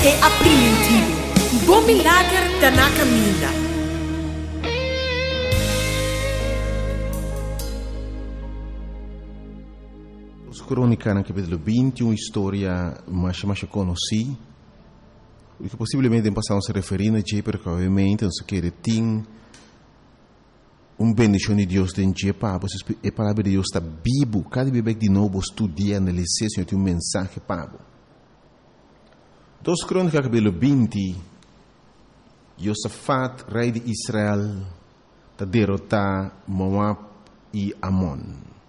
é apreensível. Bom milagre está na caminha. Os crônicas no capítulo 20, uma história mais conhecida, que possivelmente passamos a referir a Jay, porque obviamente nós queremos ter bendição de Deus dentro de Pablo. A palavra de Deus está viva. Cada vez de novo estudia, analisar, Senhor, tem mensagem para Pablo. Dos crônicas capítulo 20, Josafat, rei de Israel, está derrotar Moab e Amon.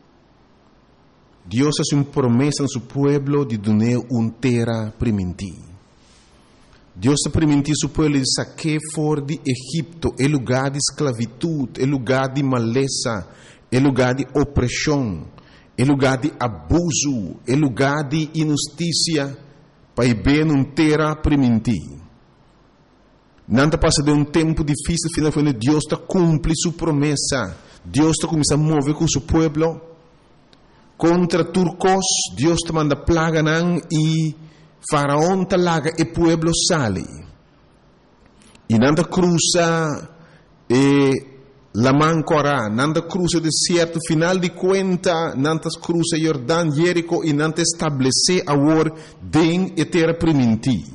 Deus hace uma promessa a seu povo de dar terra primitiva. Deus permitiu seu povo de saquear fora de Egipto, é lugar de esclavitud, é lugar de maleza, é lugar de opressão, é lugar de abuso, é lugar de injustiça, para ver uma terra primitiva. Não passa de um tempo difícil, finalmente Deus está cumpre sua promessa. Deus está começando a mover com seu povo. Contra turcos, Deus te manda plaga e Faraón te laga e pueblo sale. E nanda cruza la Mancora, nanda cruza o deserto, final de conta, nanda cruza Jordão, Jerico e nanda estabelece agora den e terra primitiva.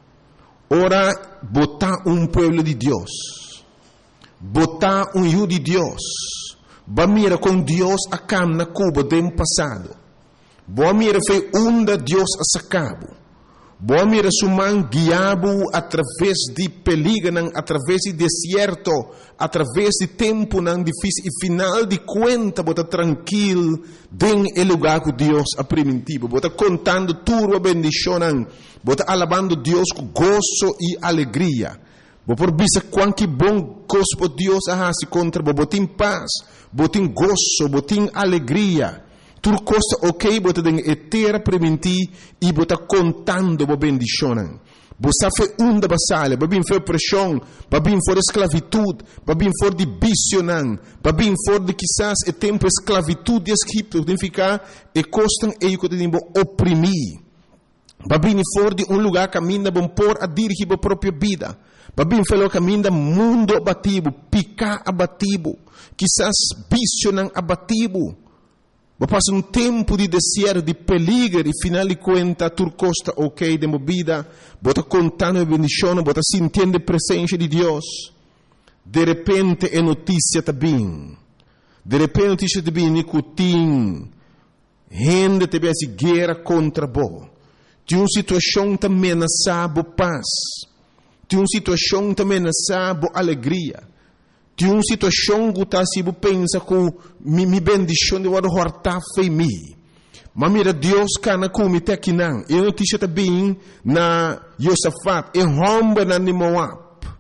Ora, botar pueblo de Deus, botar hijo de Deus, va mira com Deus a cam na Cuba do passado. Boa mira foi onda Deus a sacabo. Boa mira suman guiabo através de peligro, através de deserto, através de tempo não difícil e final de conta bota tranquilo den el lugar que Deus a primitivo. Bota contando tudo a bendição, bota alabando Deus com gozo e alegria. Por vista quanto bom gosto Deus a se contra botin paz, botin gozo, botin alegria. Tudo costa ok, bota den etera preventi e bota contando bo bendição. Bosta fe unda basale, babin fe pressão, babin for esclavitud, babin for de bicionan, babin for de quizás e tempo esclavitud de Egipto, significa e costan e que tem bo oprimir. Babin for de lugar caminha bom por a dirigir a própria vida. Babin fe lo caminha mundo abativo, picar abativo, quizás bicionan abativo. Passa tempo de deserto, de peligro, e final de conta, tu costa ok de vida, bota contando a bendição, bota sentindo a presença de Deus. De repente a notícia está bem. De repente a notícia está bem, nicotim. Gente te vê guerra contra bo. Tem uma situação que ameaça a paz. Tem uma situação que ameaça a alegria. Tem uma situação que você pensa que me bendição de horta foi me. Mas mira, Deus cana como te aqui não. E a notícia também na Josafat, e romba na Moab.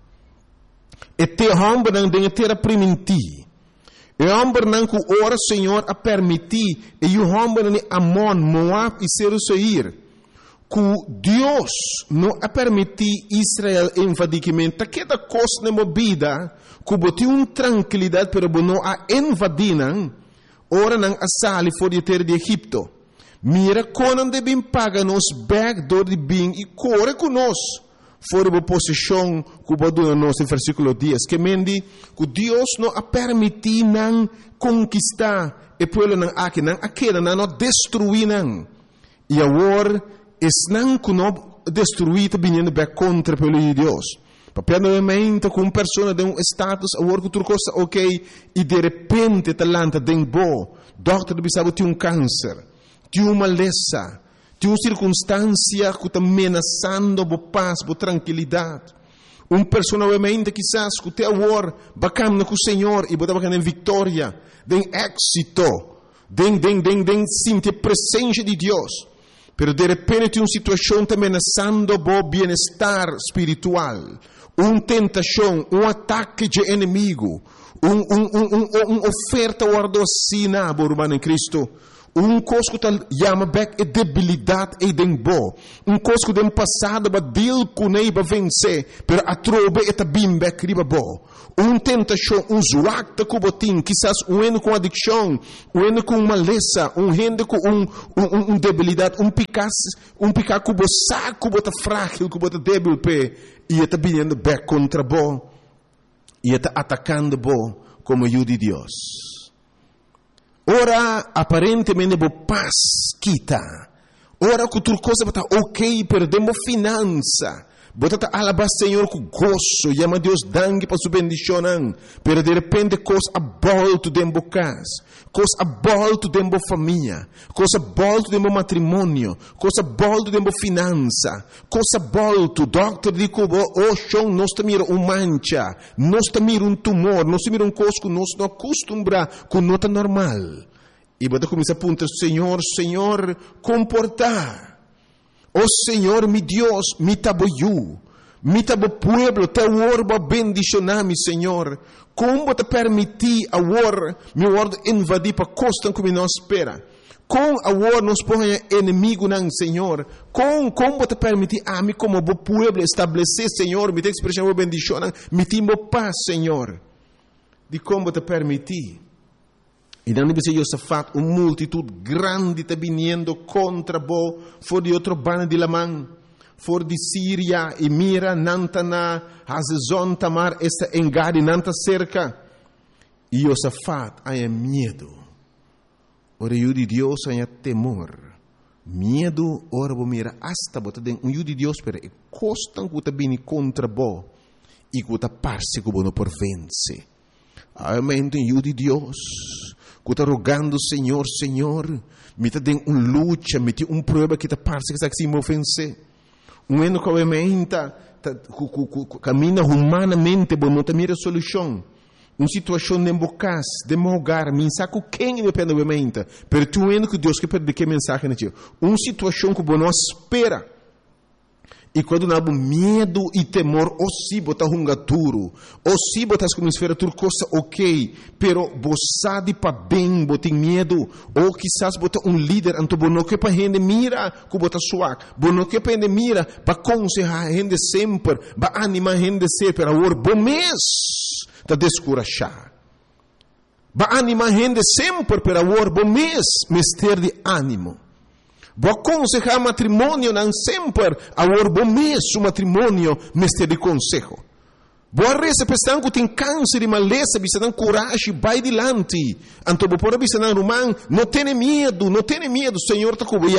E te romba na terra primitiva. E romba na que ora Senhor a permitir, e o romba na Amon, Moab e Seir. Que Deus não a permitir Israel invadimento, que da coisa na vida, que botou uma tranquilidade, pero não a invadiram, ora não a sali fora de terra de Egipto. Mira, quando devem pagar nos backdoor de bem e corre conosco, fora da posição que botou no nosso versículo 10, que mendi que Deus não a permitir não conquistar, e pelo não aqui, não aquela, não destruir, não. E agora, não que não destruído vindo bem contra pelo de Deus. Papel novamente com uma pessoa de um status, agora que tu costa ok, e de repente talanta den bo, doctor bisabo tem câncer, tem uma maleza, tem uma circunstância que está ameaçando a paz, a tranquilidade. Uma pessoa novamente quizás que te agora bacana com o Senhor e botar bacana em vitória, den êxito, den sentir a presença de Deus. Pero de repente uma situação está ameaçando o bem-estar espiritual, uma tentação, ataque de inimigo, uma oferta guardocina, irmão em Cristo, coisa que chama back é debilidade e dembo. Coisa que tem passado para deal com ele para vencer, pero a trobe é bem back riba bo. Tentação, zoacta que botin, quizás com adicção, com maleza, gente com debilidade, picar que bo saco, bota frágil, que bota débil pe, e está vindo back contra bo, e está atacando bo como ajuda de Deus. Ora, aparentemente, bo paz quita. Ora, que outra coisa está ok, perdemos finança. Bota alabar Senhor com gozo, chama Deus dangue para sua bendição, pero de repente coisa abolto dentro casa, coisa abolto dentro família, coisa abolto dentro matrimônio, coisa abolto dentro finança, coisa abolto, doctor dico, oh chão, nós mira mancha, nós mira tumor, nós mira coisa que nós não acostumbra com nota normal. E bota começa a apontar, Senhor, comportar. Oh Senhor, mi Deus, mi tabo pueblo, te orba bendicionar-me, Senhor. Como te permitir agora, mi word invadir para costa como não espera. Com agora nos põe inimigo não, Senhor. Como te permitir a mim como pueblo estabelecer, Senhor, me te expressão bendição, me timbo paz, Senhor. De como te permitir. E não deve ser Josafat, multitud grande está vindo contra bo, for de outro bando de Lamã, for de Síria, e mira, Nantana, Hazezon, Tamar, esta engade, Nanta cerca. E Josafat, há medo. Ora, o de Deus, há temor. Medo, ora, bo mira, hasta, bota den, o de Deus, pero, e costan que está vindo contra bo, e que está parse que bo não por vence. Amém, o de Deus. Que está rogando, Senhor, me está dando luta, me tem prova que está parece que está se ofense. Ano que obviamente caminha humanamente, mas não tem solução. Situação de embocas, de mogar, me saco quem depende obviamente. Pero tu que Deus que perde que mensagem na tia. Situação que não espera. E quando não há medo e temor, ou se botar duro, ou se botar como esfera tudo coisa ok, pero você de para bem, botar medo, ou quizás botar líder, então não que para gente mira, que botar suave, não que para gente mira, para aconselhar a gente sempre, para animar a gente sempre, pero agora bom mês, está descurachar. Para animar a gente sempre, pero agora bom mês, ter de ânimo. Vou aconselhar matrimônio não sempre, agora bom mês o matrimônio mestre de conselho. Boa reza pensando que tem câncer e maleza, bisa não coragem, vai adiante. Então vou por bisa não romano, não tenha medo, Senhor está com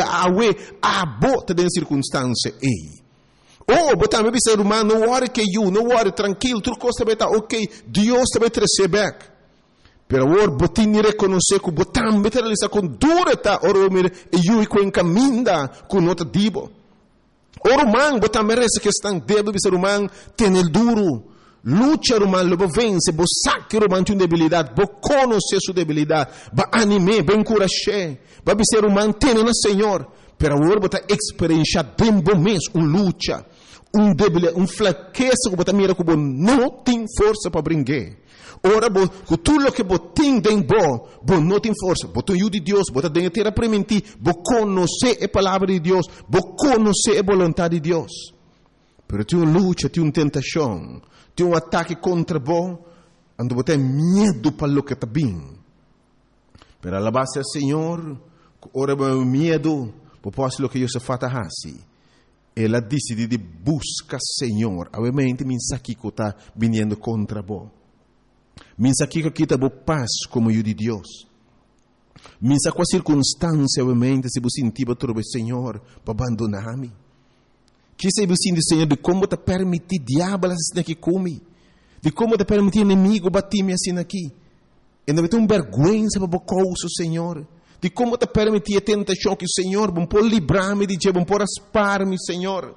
a bota de circunstância ei. Oh, botar me bisa romano, não worry que não worry, tranquilo, tudo coisa vai estar ok, Deus vai trazer back. Pero agora, botin reconhecer que botam meter ali com dura tá, ora mir e com encaminda com nota dibo. Ora man, botam merece que estão débil, bisa romano, tem el duro. Lucha romano, lobo vence, bo saque romano tem debilidade, bo conhecer sua debilidade, ba anime, ba encorajar, ba bisa romano tem na Senhor. Pero agora botar experienciar bem bom mês, lucha, debilidade, fraqueza que botar mira que bo não tem força para brincar. Ora, com tudo o que botem dentro, não tem força. Botem o de Deus, botem dentro a permitir, conhecer a palavra de Deus, conhecer a vontade de Deus. Pero tem uma luta, tem uma tentação, tem um ataque contra você, ando botem medo para o que está bem. Pero alabar-se ao Senhor, ora, medo, posso o que Deus faz assim. Ela decide de buscar Senhor, obviamente, mensagem que está vindo contra você. Minsa que kita bo paz como o de Deus. Minsa com a circunstância, obviamente, se você sentir o Senhor para abandonar-me. Que se você sentir, Senhor, de como te permitir diabo assim aqui comigo. De como te permitir inimigo bater-me assim aqui. E não tem vergonha para o Senhor. De como te permitir a tentação que o Senhor, bom por livrar-me de Deus, bom por aspar-me, Senhor.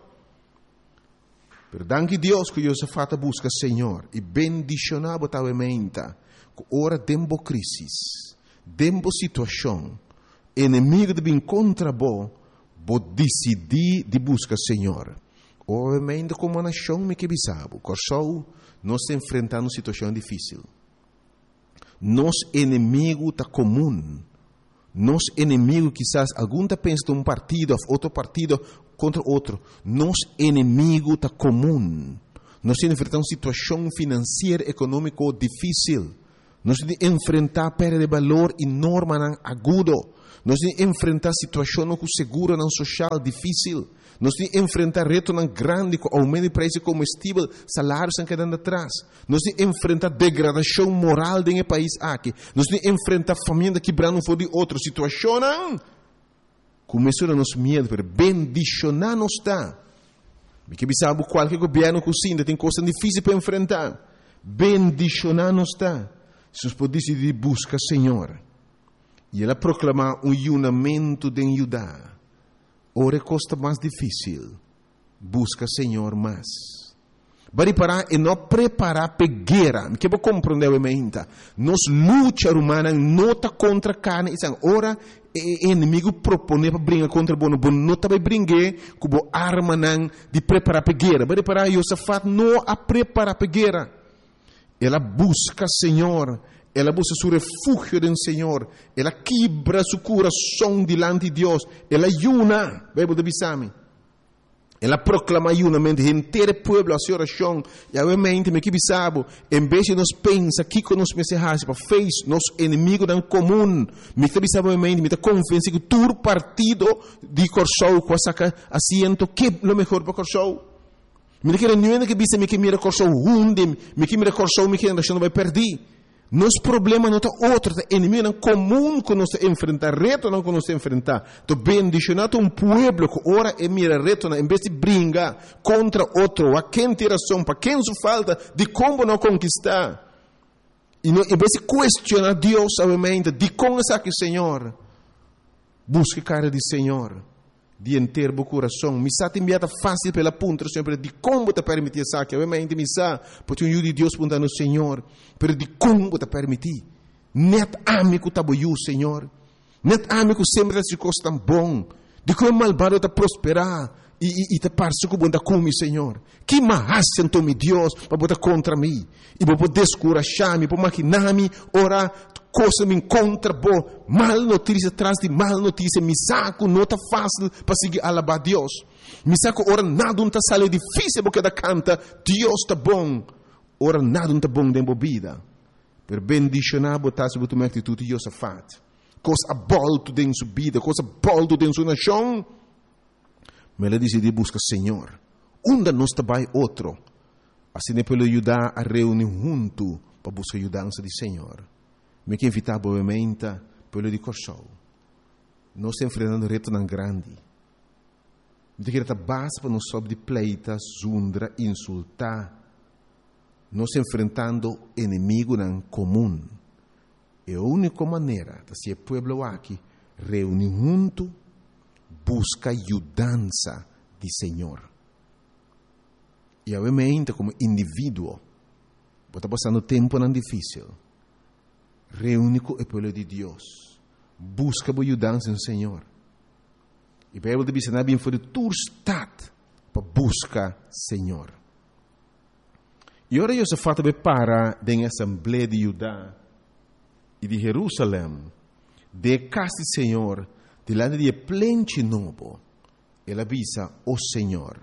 Danke Deus que Josafat busca Senhor e bendicionar botavelmente que ora dembo crisis, dembo situação, inimigo de vir contra bo decidir de buscar Senhor. Obviamente como nação me que bisabo, corsou nós enfrentando situação difícil. Nos inimigo tá comum, Nos inimigos, quizás, algum tá pensa de partido, outro partido contra outro. Nos inimigo tá comum. Nós enfrentamos situação financeira, econômica difícil. Nós enfrentar perda de valor enorme, agudo. Nós enfrentar situação com seguro, social difícil. Nós enfrentar reto grande com aumento de preço de combustível, salários estão quedando atrás. Nós enfrentar degradação moral do país aqui. Nós enfrentar família quebrando um de outra situação. Começou a nos medo, pero bendicionar nos está. Porque sabe qualquer governo cozinha tem coisas difíceis para enfrentar. Bendicionar nos está. Se nós podemos decidir buscar Senhor. E ela proclamar unamento de Judá. Ora costa mais difícil. Busca Senhor mais. Bari parar e não preparar para guerra. Me quero compreender a mente. Nos luta humana não está contra carne. Ora o inimigo propõe para brincar contra bono. Bono não está para brincar com a arma de preparar para guerra. Bari parar Josafat não a preparar para guerra. Ela busca Senhor. Ela busca seu refúgio do Senhor. Ela quebra seu coração diante de Deus. Ela ayuna. Bíblia de Bisami. Ela proclama ayunamento inteiro povo a sua oração. E obviamente, me que sabe, em vez de nós pensar que nós pensamos para fez nosso inimigo em comum, me que sabe obviamente, me convence que todo partido de Corsou com saca assento que é o melhor para Corsou. Me que não é que bisa me que mira Corsou hunde, me que mira Corsou me que a nação vai perder. Nosso problema não é outro, é inimigo comum que nós enfrentar, reto não que nós enfrentar. Então, bendicionado povo que ora e mira reto, em vez de brincar contra outro, a quem tem razão, para quem só falta, de como não conquistar. E não, em vez de questionar Deus, obviamente, de como é que Senhor, busque cara de Senhor, de inteiro o coração. Me está enviada fácil pela ponta, sempre de como te permitir essa que obviamente me está, porque um de Deus punta no Senhor, pero de como te permitir. Net amigo tá boiu, Senhor. Net amigo sempre se costa bom. De como malvado te prosperar e te parece que bunda come, Senhor. Que mais então me Deus para botar contra mim e para descorajar-me, para maquinar-me, ora coisa me encontra boa, mal notícia atrás de mal notícia, me saco não está fácil para seguir alabar Deus. Me saco ora nada não está sale difícil porque da canta Deus está bom. Ora nada não está bom dentro da vida. Per bendicionar botar sobre tua atitude Josafat. Coisa bolto dentro sua vida, coisa bolto dentro sua nação. Mas ela decidiu buscar Senhor. Onde nós trabalha outro. Assim é para ajudar a reunir junto para buscar ajudança de Senhor. Me que invitar obviamente pelo de Corsou. Nós estamos enfrentando reto tão grande. Me que estar base para nós sobre de pleita, zundra, insultar. Nós enfrentando inimigo em comum. É a única maneira de ser povo aqui reunir junto, busca ajudança de Senhor. E obviamente como indivíduo, está passando tempo não difícil. Reúne com o povo de Deus. Busca a ajudança do Senhor. E a Bíblia diz que bem foi tu estado para buscar Senhor. E ora Josafat para da Assembleia de Judá e de Jerusalém, de casa do Senhor, delante de plente novo, ele avisa o Senhor.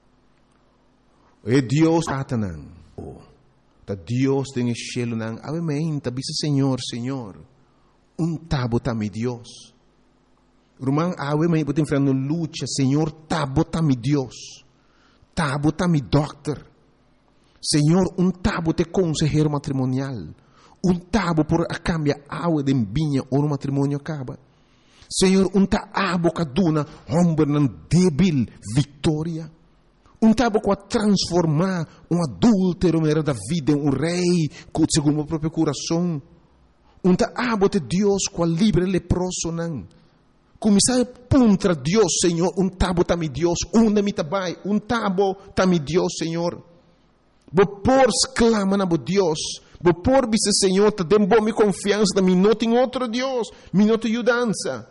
É Deus Satanás. Da Deus tem o cielo nang obviamente avisa Senhor, Senhor. Tabo tá mi Deus. Rumang obviamente pode enfrentar luta, Senhor, tabo tá mi Deus. Tabo tá mi doctor. Senhor, tabo te consejero matrimonial. Tabo por a cambia água de vinha ou no matrimônio acaba. Senhor, tabo caduna homem nan débil vitória. Tabo a transformar adúltero da vida em rei segundo o próprio coração. Tabo de Deus com livre leproso não. Começar contra Deus, Senhor, tabo tá mi Deus, onde me tabai, tabo tá mi Deus, Senhor. Por clama na Deus, por dizer Senhor, te dê boa confiança, me não tem outro Deus, me não tem ajudança.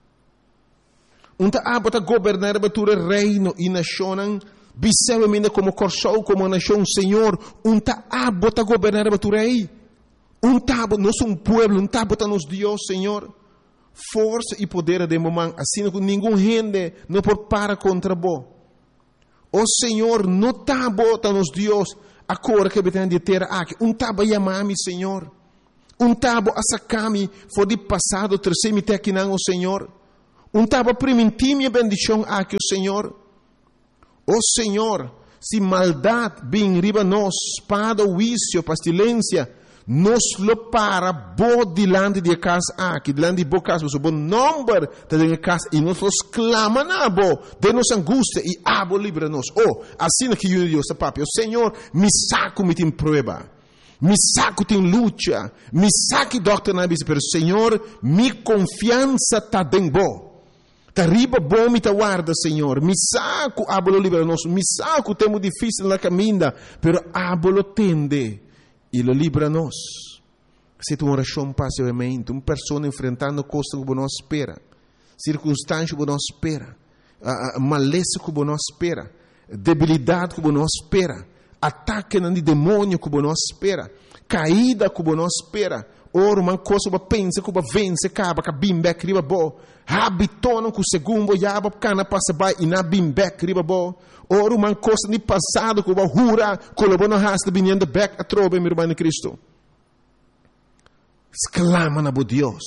Tabo tá governar a tua reino e nação. Bisavamente como Corsou, como nação, Senhor, tabo está governar a tu rei. Tabo, nós somos povo, tabo está nos Deus, Senhor. força e poder de mamãe, assim que nenhum gente não pode parar contra bo. O Senhor não está bota nos Deus, a cor que tem de ter aqui, taba chamar-me, Senhor. Taba a sacar-me, foi de passado, terceiro me ter aqui não, o Senhor. Taba permitir minha bendição aqui, o Senhor. O Senhor, se maldade vem riba nós, espada, vício, pestilência, nos lo para bo dilante de casa aqui, dilante de bo casa, o bom número de casa, e nós clama na bo, de nossa angústia, e abo livra nos. Oh, assim que eu Deus, papi, o Senhor, me saco me tem prova, me saco tem luta, me saque doctor na bisa, pero Senhor, me confiança tá bem bo. Tariba bom me guarda, Senhor. Me saco, abolo libera nós. Me saco, temo difícil na caminha, pero abolo tende e lo libera nós. Se tu oração passivamente, uma pessoa enfrentando coisas que não espera, circunstâncias que não espera, maleza que não espera, debilidade que não espera, ataque de demônio que não espera, caída que não espera. Ora, uma coisa que pensa, que vence, acaba, que bimbek riba bo. Habitona que o segundo, yaba, cana passa by, e na bimbek riba bo. Ora, uma coisa de passado, que hura, que o bono hasta vinhando back a trobe, meu irmão de Cristo. Exclama na bo Deus.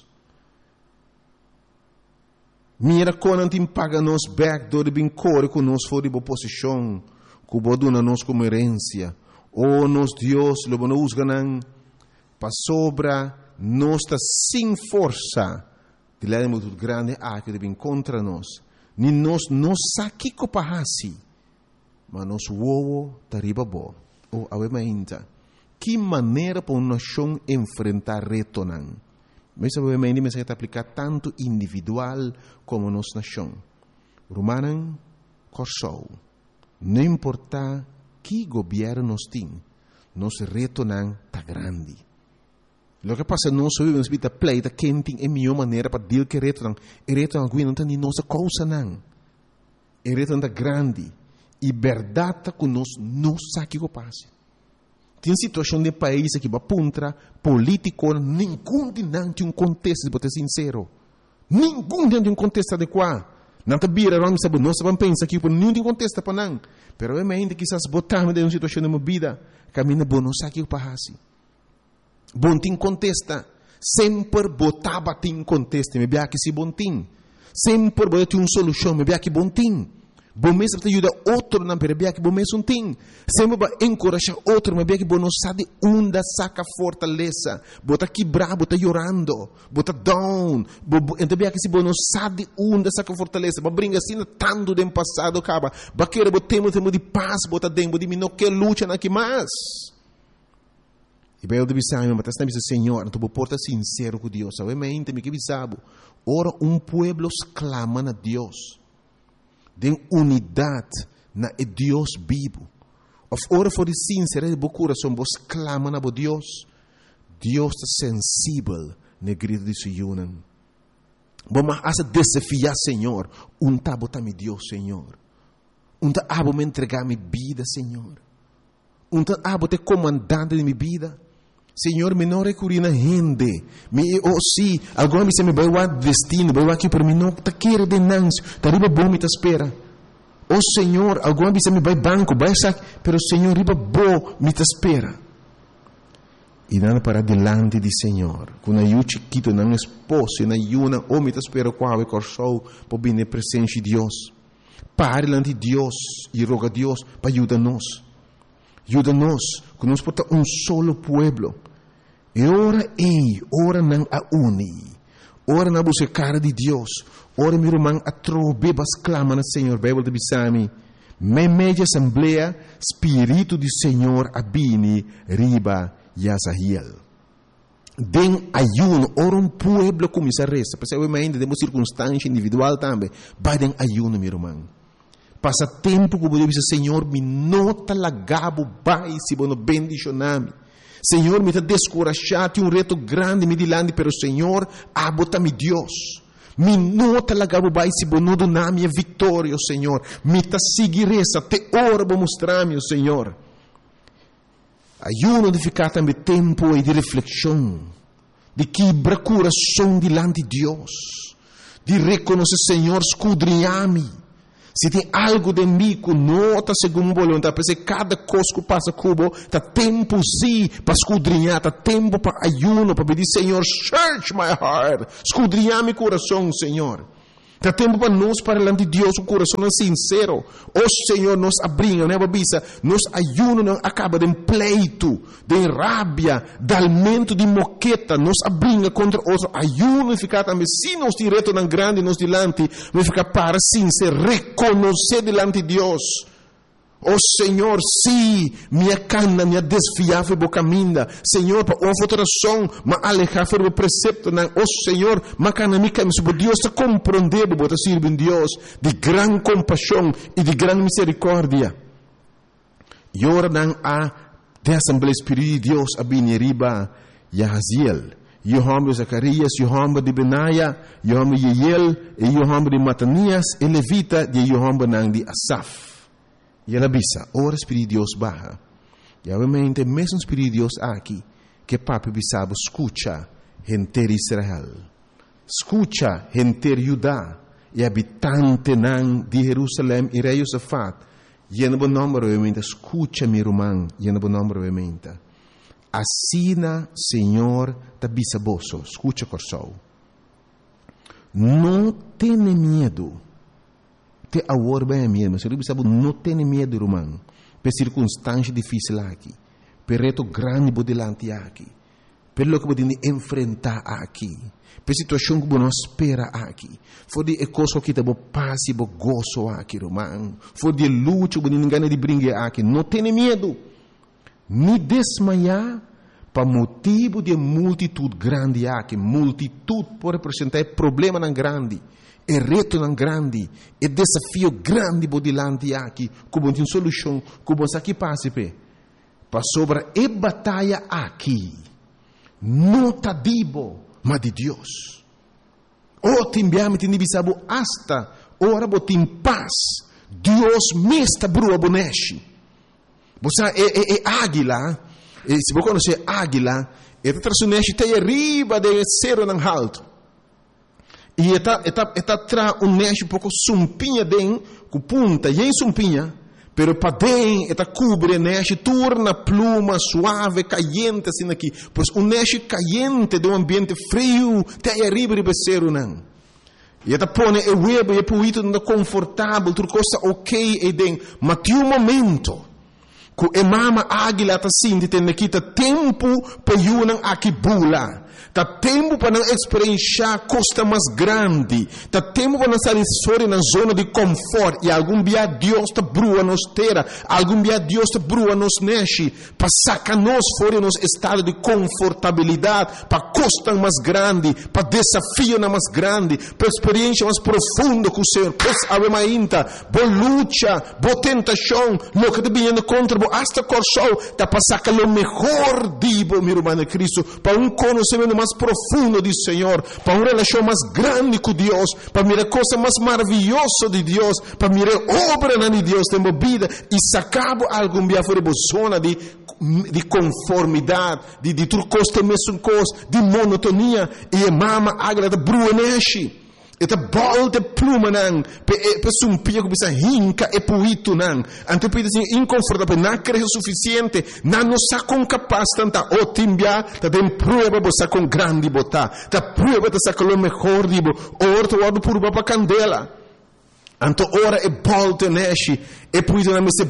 Mira quando te paga nos back, do de bincore, que nos for de boa posição, que o boduna nos como herência. Oh, nos Deus, lo bono usganan, para sobra, nós está sem força, de lá muito grande, que deve contra nós. Nem nós não saque que pahasi, mas nós uovo tariba bo. Ou awemainta, que maneira para uma nação enfrentar retonan? Mas awemainta me se aplicar tanto individual como nossa nação. Romanan, corsou, não importa que governo nós tem, nosso retonan tá grande. Lo que passa nós vivemos vida pleita quente é melhor maneira para dizer que retornan alguém não tem nossa coisa não. É retornan grande e verdade que nós não sabe o que passa. Tem situação de país que vai puntra político nenhum de não tem contexto de ser sincero. Nenhum de um contexto adequado. Não te bira não sabe nós vamos pensar que não tem contexto para não. Pero é ainda que essas botamos de uma situação de uma vida caminha bom não sabe o que passa. Bom tem contesta, sempre botava tem contesta, me bia que se bom tem, sempre botava uma solução, me bia que bom tem, bom mesmo te ajuda outro não me bia que bom mesmo tem, sempre vai encorajar outro, me bia que bom não sabe onde saca fortaleza, bota quebrar, bota chorando, bota down, então bia que se bom não sabe onde saca fortaleza, vai brincar assim tanto do passado acaba, vai querer botemos de paz, bota dentro de mim não quer luta na que mais. E bem, eu deve saber, mas está dizendo, Senhor, tu porta sincero com Deus. Sabe, mas ainda me que sabe. Ora, pueblo clama a Deus. Den unidade na Deus vivo. Ora, for de sincero de coração, vos clama na Deus. Deus está sensível no grito de Sion. Vamos a desafiar, Senhor. Tá mi Deus, Senhor. Tá me entregar minha vida, Senhor. Tá te comandante de minha vida. Senhor, me não recurrir na gente. Se alguma vez me vai o destino, vai aqui para mim, não está querendo denúncia, está riba bom me espera. Senhor, alguma vez me vai banco, vai sair, pero Senhor, riba bom me espera. E nada para delante de Senhor. Quando eu chiquito, não esposo, na yuna, ou me espera qual é corso, para vir na presença de Deus. Pare diante de Deus e roga a Deus para ajudar-nos. Ajuda-nos, que nós porta solo pueblo. E ora não a uni. Ora não busca cara de Deus. Ora meu irmão a trobebas clama no Senhor. Bíblia de Bisami. Media assembleia, Espírito do Senhor abini riba Yazahiel. Den ayuno, ora pueblo começa a resta. Porque eu ainda temos circunstância individual também. Vai den ayuno, meu irmão. Passa tempo que eu digo, Senhor, me nota lagabo, vai, se bono bendicioname. Senhor, me está descorajado, tem reto grande, me dilante, pero Senhor, abota-me Deus. Me nota lagabo, vai, se bono doname a vitória, Senhor. Me está seguir essa, te ora para mostrar-me, Senhor. Ayuno de ficar também tempo e de reflexão. de quebrar coração diante de Deus, de reconhecer, Senhor, escudrinha-me. Se tem algo de mim que não está segundo a vontade, porque cada coisa que passa cubo, está tempo sim para escudrinhar, está tempo para ayuno, para pedir, Senhor, search my heart, escudrinhar meu coração, Senhor. Está tempo para nós, para diante de Deus, o coração é sincero. O Senhor nos abriga, né, babisa? Nos ayuno não acaba de pleito, de rabia, de aumento de moqueta, nos abriga contra outro. Ayuno ficar também, se nós direto não grande, nos dilante, vai ficar para sincero, reconhecer diante de Deus. Oh Senhor, sim, minha cana, minha desfiar foi boa caminha. Senhor, para uma votação, mas alejar foi o precepto. Oh Senhor, mas cana minha caminha. Deus está compreendendo, bota servir Deus de grande compaixão e de grande misericórdia. E ora não há de Assembleia Espírita de Deus a bem riba Yahaziel. Yohamba de Zacarias, Yohamba de Benaia, Yohamba de Yeiel, e Yohamba de Matanias, e Levita de Yohamba de Asaf. E ela bisa, ora Espírito de Deus barra. E obviamente, mesmo Espírito de Deus aqui, que papi bisabo, escucha, gente de Israel. Escucha, gente de Judá, e habitante de Jerusalém, e rei Josafat. E no bom nome, obviamente, escucha meu irmão, e no bom nome, obviamente. Assina, Senhor, da bisaboso, escucha coração. Não tenha medo. Te agora bem mesmo, se você não tem medo, irmão, por circunstância difícil aqui, por reto grande por delante aqui, pelo que você enfrentar aqui, por situação que você não espera aqui, for de coisa que você passa e gozo aqui, irmão, for de luta que você não ganha de brincar aqui, não tem medo, nem desmaiar, para motivo de multitude grande aqui, multitude pode representar problema não grande. É reto não grande, é desafio grande por delante aqui, como tem solução, como aqui passa para sobre a batalha aqui, não tá dibo, mas de Deus. O timbiame tem bisabo hasta ora botim paz, Deus me está brua boneshi. Você é águila, se você conhecer águila, é traçoneshi tem riba de cero não alto. E está tra neche pouco sumpinha den, com punta, e em sumpinha, pero para den, está cubre neche, torna pluma suave, caliente assim aqui, pois neche caliente de ambiente frio, tem arriba de becero não. E está põe o web e puito não confortável, tudo coisa ok e den, mas tem momento que a mama águila está assim, tem aqui tempo para yunang aqui bula. Tá tempo para não experienciar costa mais grande. Tá tempo para não sair fora na zona de conforto. E algum dia Deus está brua nos terra. Algum dia Deus está brua nos neche. Para sacar nós fora nos estado de confortabilidade. Para costa mais grande. Para desafio mais grande. Para experiência mais profunda com o Senhor. Pois a ainda. Boa luta. Boa tentação. Lo que está vindo contra você. Hasta coração. Tá para sacar o melhor dibo, meu irmão Cristo. Para conhecimento mais profundo do Senhor, para uma relação mais grande com Deus, para mirar coisa mais maravilhosa de Deus, para mirar obra de Deus na vida e sacar algum dia fora da zona de conformidade, de tudo coisa mesmo coisa, de monotonia e a mama agrada bruneshi. Eta bolde pluma nang, pe sumpia que bisa hinca e puito nang. Ante pide assim inconfortável, não creio suficiente, não nos sacam capaz tanta otimbia, tá tem prova você com grande botar, tá prova tá sacar o melhor dibo, orto ordo por baba candela. Anto ora e bolte neshi, e puito na meste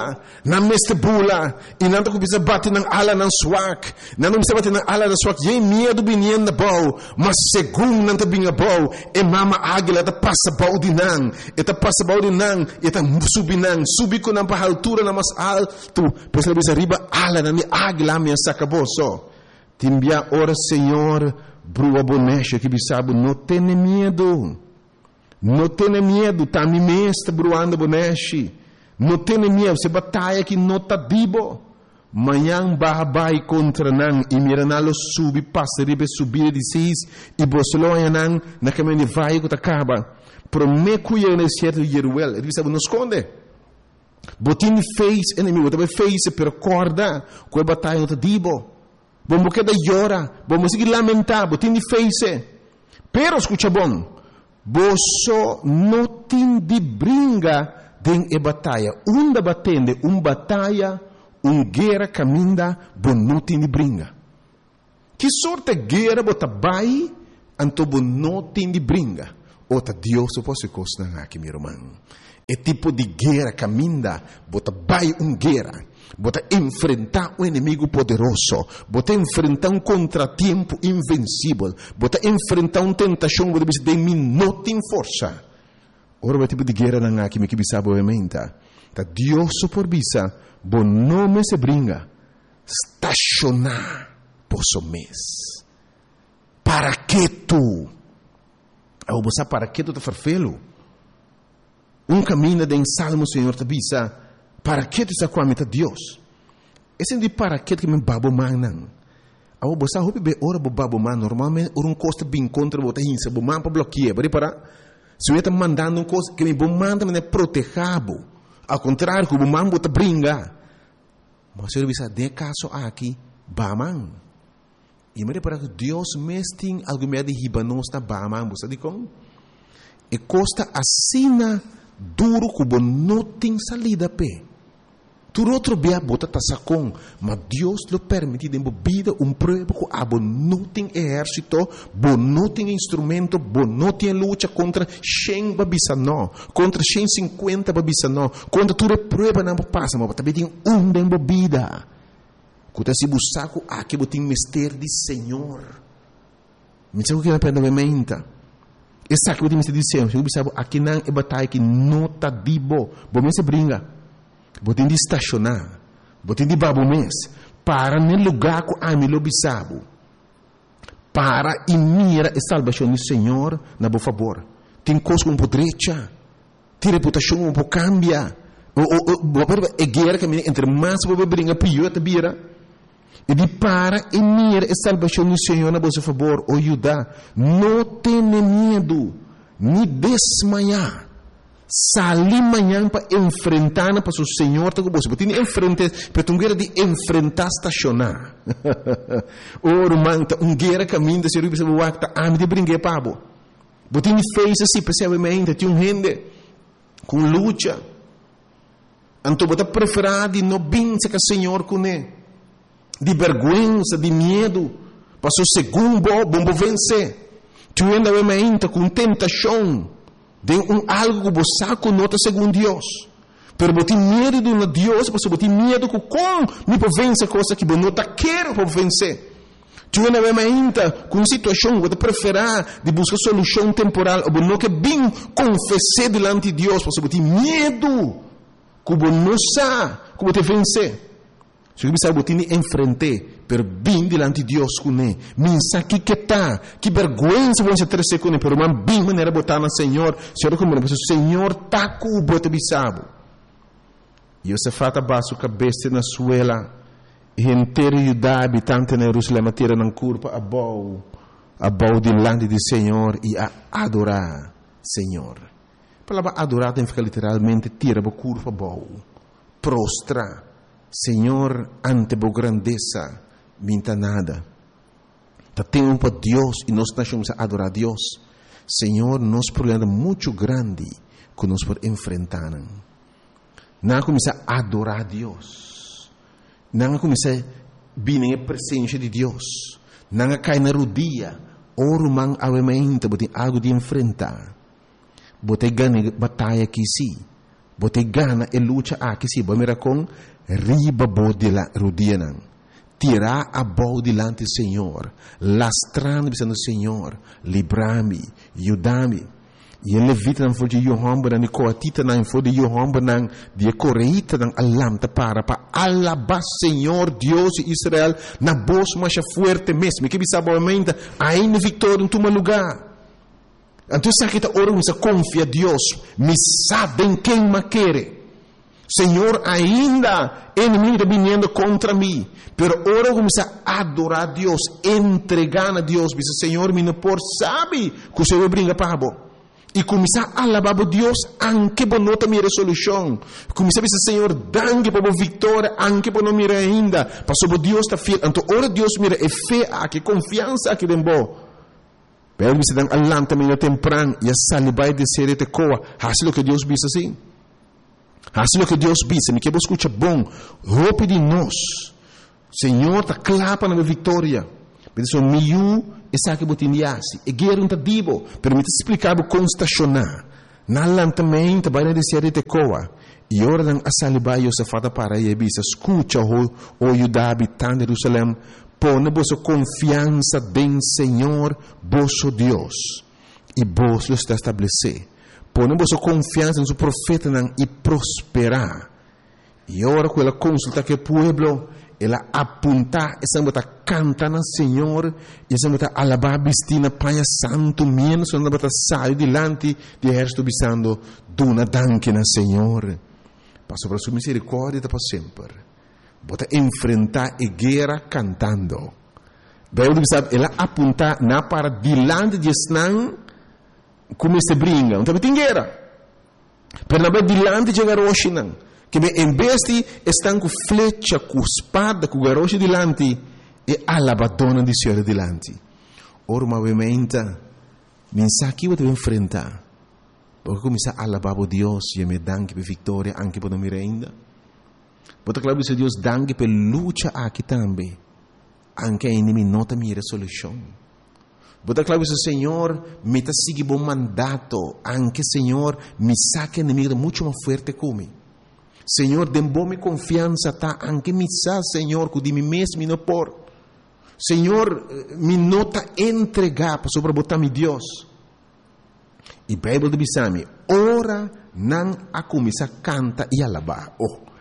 bula, e não tá bisa bate nang ala nang swak, não bisa bate nang ala nang swak, ye medo binien na bau, mas segundo não tá binha bau, e mama águila tá passa bau de nang, e tá passa bau de nang, e tá subi com nang pa altura na mas alto, pois ela bisa riba ala nang águila minha sacaboso. Timbia ora Senhor, brua bonecha que bisabo, não tem medo. Não tenha medo, tá me mestre bruando bonechi. Não tenha medo, você batalha que não tá dibo. Manhã babai contra nan e miranalo subi passa ribe subir de seis e bosloia nan na caminho vai que acaba. Prometo eu nesse certo Jeruel, ele sabe não esconde. Botin fez inimigo, também fez per corda, que batalha não tá dibo. Vamos quedar llorar, vamos seguir lamentar, vos tem de face. Pero escucha bom, vos não tem de brinca den e batalha. Batende, batalha, guerra caminda, vos não tem de brinca. Que sorte guerra bota bai, anto vos não tem de brinca. Ota Deus pode costa aqui, meu irmão. É tipo de guerra caminda, bota bai guerra. Bota enfrentar um inimigo poderoso, bota enfrentar contratempo invencível, bota enfrentar tentação, bota dizer, me não tem força. Ora, o tipo de guerra não há que me bisa obviamente. Tá Deus por bisa, bom nome se brinca, estacionar posso mês. Para que tu? Ao você para que tu te farfelo? Caminho de Salmo, Senhor, te bisa. Para que tu está com a meta Deus? Esse é de para que me babo man não. Ao você hope be ora babo man normalmente costa bem contra bota hinsa bo man para bloquear, para se eu está mandando coisa que me bom manda me protegabo. Ao contrário, que o man bota brinca. Mas eu bisa de caso aqui baman. E me para que Deus mesting algo me de hibanos na baman, você diz como? E costa assina duro que não tem salida pé. Tu outro bia bota tasacon, mas Deus lo permite de vida prova que abo não tem exército, não tem instrumento, não tem luta contra 100 babisano, contra 150 babisano, contra tu prova não passa, mas também tem de vida. Kuta si busaku aqui botin mistério de Senhor. Me sabe o que é aprender a mente? Essa que botin mistério de Senhor, eu sabe aqui não é batalha que não tá dibo, bom me se brinca. Botin de estacionar, botin de babo mês, para no lugar que a mim lo bisabo, para e mira a salvação do Senhor na boa favor. Tem coisa um pouco direita, tem reputação um pouco cambia, é guerra que entre mais você brinca pior te vira. E de para e mira a salvação do Senhor na boa favor, o Judá, não tenha medo, nem desmaiar. Salir amanhã para enfrentar para o Senhor, tá com você. Tem enfrentar, para tu guerra de enfrentar estacionar. Ora, manta, guerra caminho, se eu bisa buacta, me de brinque pabo. Botin fez assim, percebamente, tem gente com luta. Então, bota preferado de não bença que o Senhor com ele. De vergonha, de medo, para o segundo bom vencer. Tu ainda obviamente com tentação. De algo que você conota segundo Deus. Pero você tem medo de um Deus, você tem medo que como me vence coisa que você não quer para vencer. Tu não é ainda com situação que você preferir de buscar solução temporal, ou não que bem confessar diante de Deus, você tem medo que você não sabe que você vencer. Se você sabe que você enfrentar, pero bem diante de Deus com ele. Minsa que está, que vergonha você ter com ele, pero man bem maneira botar na Senhor, Senhor como o Senhor tá com o bote bisabo. E você fata baixo cabeça na suela, e inteiro Judá habitante na Jerusalém tira na curva a bau diante do Senhor e a adorar Senhor. A palavra adorar tem que ficar literalmente tira a curva a bau, prostra. Senhor, ante a grandeza, minta nada. Tá tempo para Deus e nós estamos a adorar a Deus. Senhor, nosso problema é muito grande que nós podemos enfrentar. Não começar a adorar a Deus. Não começar a vir na presença de Deus. Não cair na rodilha. Orman avamente, botem algo de enfrentar. Botem ganha batalha aqui sim. Botem gana e luta aqui sim. Vamos ver com riba bo de la rodina. Tirar a boa dilante do Senhor. Lastrando dizendo Senhor. Librame. Ajudame. E ele levita não foi de Johan Banan. E coatita não foi de Johan Banan. De coreita não alamta para alabar Senhor Deus de Israel. Na voz mais forte mesmo. Que bisabamente ainda vitória em tu lugar. Então sabe que ora você confia Deus. Me sabem quem me quer. Senhor, ainda inimigo está vindo contra mim. Pero ora começa a adorar a Deus, entregar a Deus. Diz, Senhor, me não por sabe que o Senhor brinca para bo. E começar a alabar a Deus anche por não ter minha resolução. Começar a dizer, Senhor, danke por a vitória, anche por não mira ainda. Passou Deus está fiel. Então, ora Deus mira é fé aqui, confiança aqui dentro. Pero você dá alanta meio temprano e a salibai de ser te coa. Assim o que Deus diz assim. Assim o que Deus diz. Me quer escutar bom. Roupa de nós. Senhor, tá clapa na minha vitória. Mas o meu essa que botindiasi. E guerra tá dibo. Permite explicar o como estacionar. Na lantamento vai na de ser te coa. E ora dan a salibai o safata para e bisa. Escuta o Judá habitante de Jerusalém. Põe vossa confiança em Senhor, vosso Deus, e vos lo está estabelecer. Põe vossa confiança em seu profeta e prosperar. E agora, com ela consulta que o povo, ela apunta, essa bota canta no Senhor, e essa bota alabar bistina Pai Santo, menos essa bota sai delante de exército bisando, duna danke no Senhor. Passo para sua misericórdia para sempre. Bota enfrentar a guerra cantando. Bíblia sabe, ela apunta na para dilante de Esnan, como se brinca. Então tem guerra. Pero na dilante de Garoshinan, que em vez de estão com flecha, com espada, com garoche dilante, e alabadona de Senhor dilante. Ora, obviamente, mensagem que eu enfrentar. Porque começar a alabar a Deus e me dá que vitória, anche por não me ainda. Bota claro se Deus dangue per luta aqui também. Anche a inimigo nota minha resolução. Bota claro se Senhor me tá seguir bom mandato. Anche Senhor me saca inimigo muito mais forte como. Senhor, dê-me confiança tá. Anche me sa Senhor que de mim mesmo não por. Senhor, me nota entregar para sobre botar mi Deus. E Bíblia diz me, ora não a começar canta e alabar. Oh.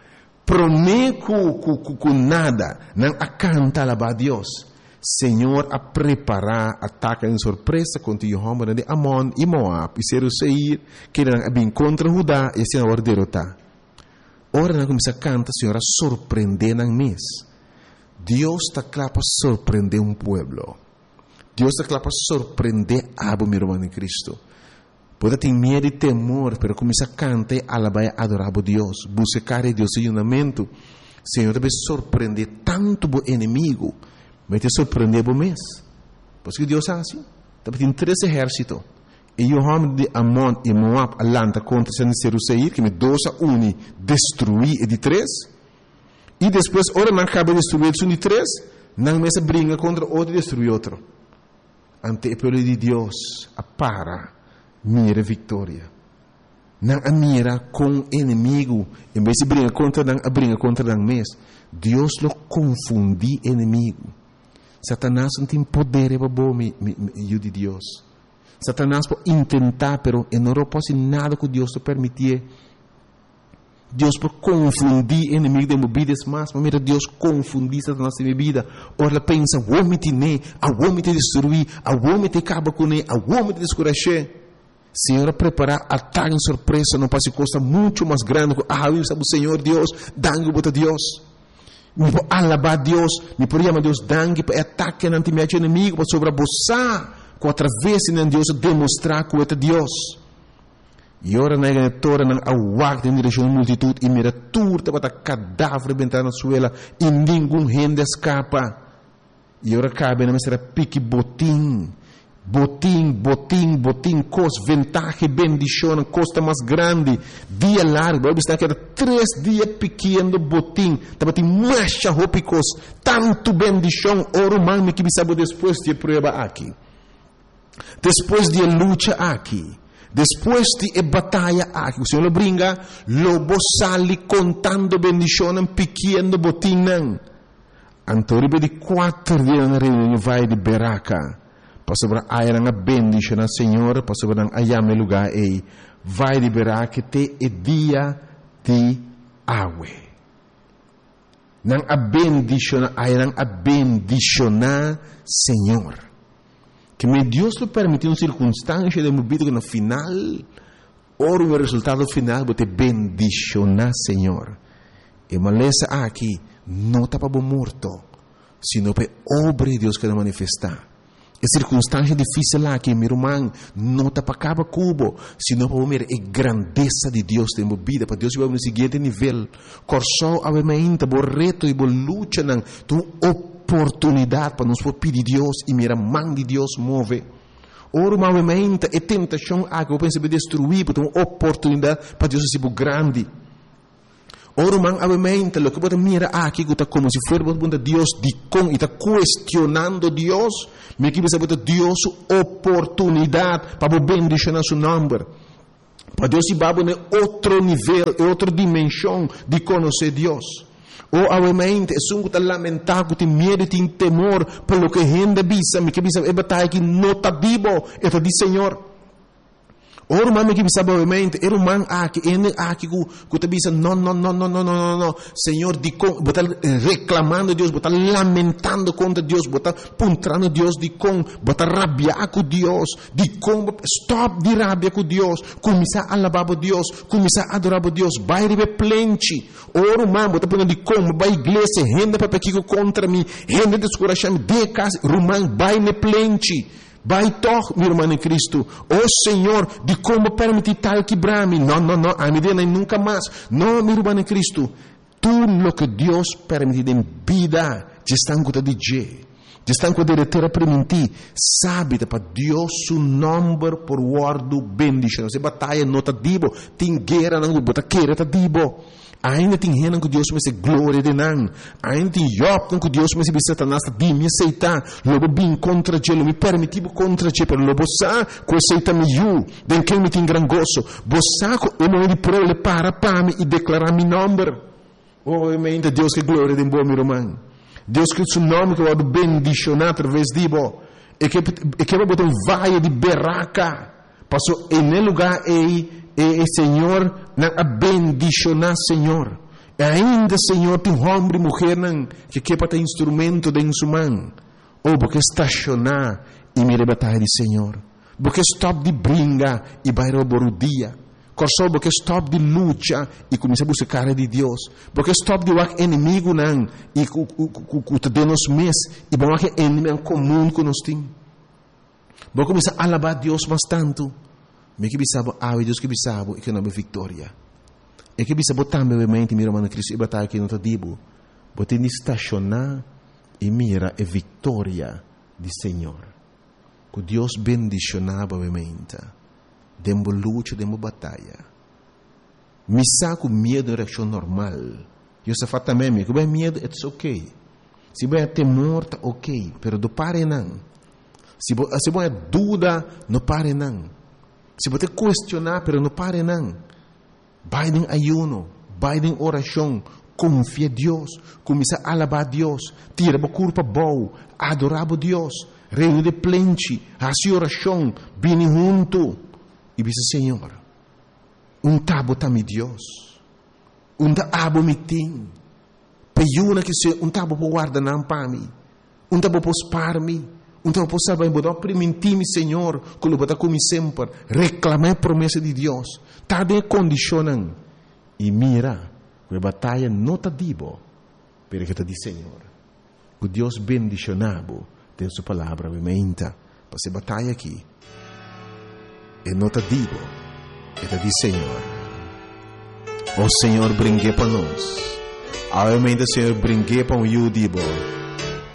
Prometo nada, não a canta alabar a Deus. Senhor, a preparar ataque em surpresa contra o homem de Amon e Moab e Seir, que não bem contra Judá e assim agora derrotar. Ora não começa a cantar, Senhor, a surpreender na mês. Deus está claro para surpreender um povo. Deus está claro para surpreender a meu irmão em Cristo. Pode ter medo e temor, pero começa a cantar e alabar e adorar a Deus. Buscar a Deus em unamento. Senhor, deve surpreender tanto o inimigo, vai te surpreender o mês. Porque Deus é assim. Tem 3 exércitos. E o homem de Amon e Moab alanta contra Seir, que me 2-1 destruir e de 3. E depois, ora não acaba de destruir de 3, não começa a brigar contra outro e destruir outro. Ante o povo de Deus, para. Mira vitória. Não a mira com inimigo. Em vez de brigar contra a briga contra o mês. Deus lo confundi inimigo. Satanás não tem poder para de Deus. Satanás pode tentar, pero não pode nada que Deus te permitir. Deus pode confundir inimigo de movidas mais. Mas mira, Deus confundir Satanás de vida. Ora ela pensa, vou me te destruir, vou me te acabar com ele, vou me te descuracher. Senhor, preparar ataque em surpresa não pode coisa muito mais grande. Eu sabe o Senhor Deus, dangue para Deus. Me pode alabar Deus, me pode chamar Deus dangue para ataque não te mexe inimigo, para sobreposar, com através de Deus demonstrar que é Deus. E ora na igreja não aguarda em direção à multitud e mira turta para cadáver bentar na suela e nenhum rende escapa. E ora cabe na mestra pique botim. Botim, cos, ventaja, bendição, costa mais grande, dia largo, vai estar que era 3 dias pequeno botim, estava tem mais roupas, tanto bendição, oro mami que me sabe depois de prova aqui, depois de luta aqui, depois de batalha aqui, o Senhor lo brinca, lobo sali contando bendição, pequeno botim, antoribe de 4 dias na reunião vai de Beraca. Pastor ai nga bendição na Senhor, pastor nang ayame lugar e vai liberar que te é dia de água. Nang abendicionar, ai nang abendicionar Senhor. Que me Deus lo permitiu uma circunstância de movimento que no final, ora o resultado final, você bendicionar Senhor. E maleza aqui, não está para morto, sino para obra de Deus que vai manifestar. É circunstância difícil lá que, meu irmão, não está para acabar cubo, senão para ver a grandeza de Deus em minha vida, para Deus vai no seguinte nível. Corso, obviamente, o reto e a luta, tem oportunidade para nós pedir Deus e mirar a mão de Deus move. Ora, obviamente, a tentação que eu penso destruir, porque tem uma oportunidade para Deus ser grande. Ora, obviamente, o que você mira aqui está como se fosse Deus de com e está questionando Deus, mas que você Deus oportunidade para bendicionar seu nome. Para Deus se vai em outro nível, em outra dimensão de conhecer Deus. Ou, obviamente, é um que está lamentado, tem medo, tem temor, pelo que a gente bisa, mas que bisa é batalha que não está vivo, é de Senhor. Ora, mami que bisa, obviamente, era man aqui, que te bisa, não, Senhor, de com, botar reclamando Deus, botar lamentando contra Deus, botar puntrando Deus, de com, botar rabiar com Deus, de com, stop de rabia com Deus, começar a alabar Deus, começar a adorar Deus, vai receber plente. Ora, mami, botar punando de com, vai igreja, renda para pequeno contra mim, renda descoração, de casa, rumang, vai ne plente. Vai toch, meu irmão em Cristo. Oh Senhor, de como permitir tal quebrar-me? Não, a minha vida nunca mais. Não, meu irmão em Cristo. Tudo o que Deus permite em vida, já estão com o DJ. Já estão com a terra permitir. Sabe, para Deus, o nome por guardo bendição. Se batalha não está dibo, tem guerra não bota queira está dibo. Ainda tem gente que Deus me se glória de não. Ainda tem Job que Deus me se Satanás de me aceitar. Logo bem contra ele, me permitiu contra ele, pero logo sa que aceita me you, den que me tem gran gozo. Bosa ko o momento de prole para me e declarar meu nome. Oh, amém, Deus que glória de bom meu irmão. Deus que seu nome que vai bendicionar através de bo. E que vai botar vaia de berraca. Passou em lugar e Senhor, a bendicionar, Senhor. E ainda, Senhor, tem homem e mulher que quer ter instrumento de sua mão. Ou porque estacionar e me rebatar de Senhor. Porque stop de brinca e vai roubar o dia. Porque stop de luta e começar a buscar de Deus. Porque stop de ser inimigo e que te nos mês e vão ser inimigo comum que nós temos. Vou começar a alabar Deus mais tanto. Me que bisabo, Deus que bisabo, e que não é vitória. E que bisabo também, obviamente, meu irmão Cristo, e batalha que não está dibo. Bote de estacionar e mira a vitória do Senhor. Que Deus bendicionava, obviamente. Demo luta, demo batalha. Me saco medo, reação normal. Eu só faço também, que bem medo, it's ok. Se bem temor, tá ok. Pero do pare não. Se bem dúvida, não pare não. Se você questionar, pero não pare não. Vai em ayuno, vai em oração, confia em Deus, começa a alabar a Deus, tira a culpa boa, adorar a Deus, reino de plente, a sua oração, vem junto. E diz, Senhor, tabo também Deus, tabo me tem, peiuna que se tabo por guardar não para mim, tabo por spar-me, então, posso saber, vou permitir-me, Senhor, que eu vou como sempre, reclamar a promessa de Deus. Está de condicionando. E mira, a batalha não está dibo, pero que está de Senhor. Que Deus bendicionado, tem sua palavra, obviamente, para essa batalha aqui. E não está dibo, está de Senhor. O Senhor brinque para nós. Obviamente, o Senhor brinque para o dibo.